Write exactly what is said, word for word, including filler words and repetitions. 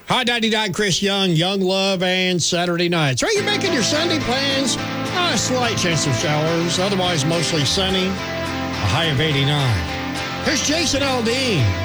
Hi, ninety-nine Chris Young, Young Love, and Saturday nights. Are you making your Sunday plans? A slight chance of showers, otherwise mostly sunny. A high of eighty-nine. Here's Jason Aldean.